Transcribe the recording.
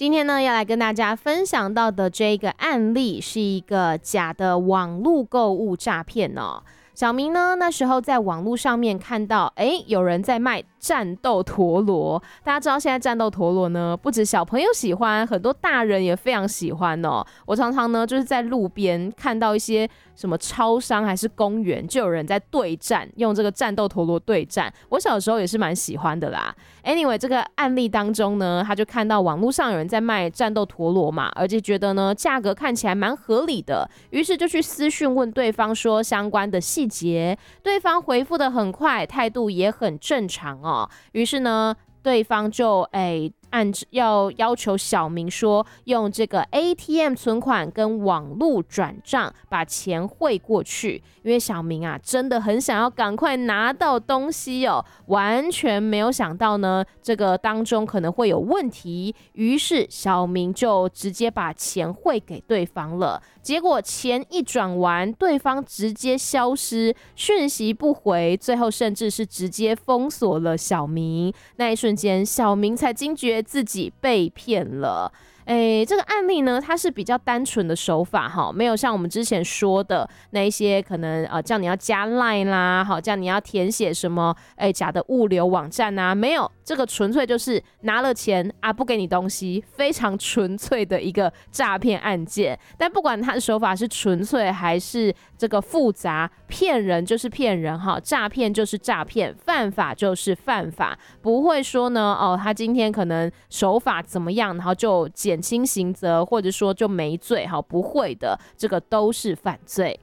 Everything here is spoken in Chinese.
今天呢，要来跟大家分享到的这个案例是一个假的网络购物诈骗哦。小明呢，那时候在网络上面看到，有人在卖战斗陀螺。大家知道现在战斗陀螺呢，不止小朋友喜欢，很多大人也非常喜欢哦。我常常呢，就是在路边看到一些什么超商还是公园，就有人在对战，用这个战斗陀螺对战。我小时候也是蛮喜欢的啦。Anyway， 这个案例当中呢，他就看到网络上有人在卖战斗陀螺嘛，而且觉得呢价格看起来蛮合理的，于是就去私讯问对方说相关的细节，对方回复的很快，态度也很正常哦。于是呢，对方就要求小明说用这个 ATM 存款跟网路转账把钱汇过去，因为小明啊真的很想要赶快拿到东西哦，完全没有想到呢这个当中可能会有问题，于是小明就直接把钱汇给对方了。结果钱一转完，对方直接消失，讯息不回，最后甚至是直接封锁了小明。那一瞬间，小明才惊觉自己被骗了。这个案例呢，它是比较单纯的手法哈，没有像我们之前说的那一些可能叫你要加 LINE 啦，好叫你要填写什么假的物流网站啊，没有，这个纯粹就是拿了钱啊不给你东西，非常纯粹的一个诈骗案件。但不管他的手法是纯粹还是这个复杂，骗人就是骗人哈，诈骗就是诈骗，犯法就是犯法，不会说呢他今天可能手法怎么样，然后就减轻刑责，或者说就没罪，好，不会的，这个都是犯罪。